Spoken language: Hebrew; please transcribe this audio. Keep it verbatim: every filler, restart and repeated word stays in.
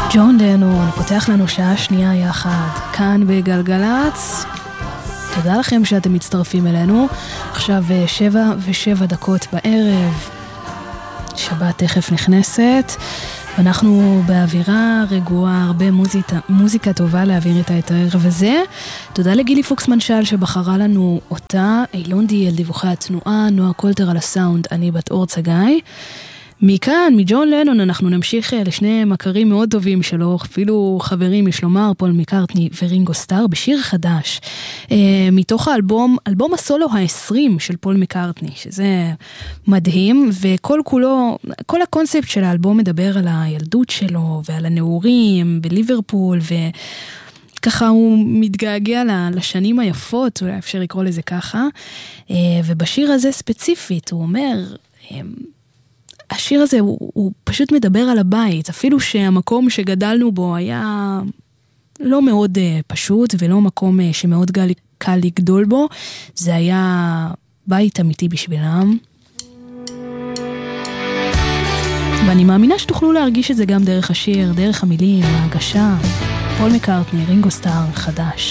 ג'ון לנון פותח לנו שעה שנייה יחד כאן בגלגלץ. תודה לכם שאתם מצטרפים אלינו. עכשיו שבע ושבע דקות בערב, שבת תכף נכנסת, ואנחנו באווירה רגועה, הרבה מוזיקה, מוזיקה טובה להעביר איתה את הערב הזה. תודה לגילי פוקס מנשל שבחרה לנו אותה, אילונדי על דיווחי התנועה, נועה קולטר על הסאונד, אני בת אור צגאי. מכאן, מג'ון לנון, אנחנו נמשיך לשני מכרים מאוד טובים שלו, אפילו חברים, יש לומר, פול מקארטני ורינגו סטאר, בשיר חדש, מתוך האלבום, אלבום הסולו ה-עשרים של פול מקארטני, שזה מדהים, וכל כולו, כל הקונספט של האלבום מדבר על הילדות שלו, ועל הנעורים, בליברפול, ו... ככה הוא מתגעגע לשנים היפות, אולי אפשר לקרוא לזה ככה, ובשיר הזה ספציפית, הוא אומר... השיר הזה הוא, הוא פשוט מדבר על הבית, אפילו שהמקום שגדלנו בו היה לא מאוד uh, פשוט, ולא מקום uh, שמאוד גל, קל לגדול בו, זה היה בית אמיתי בשבילם. ואני מאמינה שתוכלו להרגיש את זה גם דרך השיר, דרך המילים, ההגשה. פול מקארטני, רינגו סטאר, חדש.